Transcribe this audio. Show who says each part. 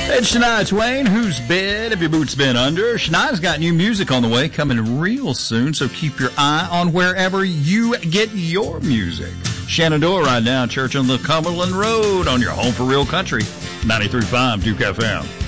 Speaker 1: It's Shania Twain. Whose bed have your boots been under? Shania's got new music on the way coming real soon, so keep your eye on wherever you get your music. Shenandoah right now, Church on the Cumberland Road on your home for real country. 93.5 Duke FM.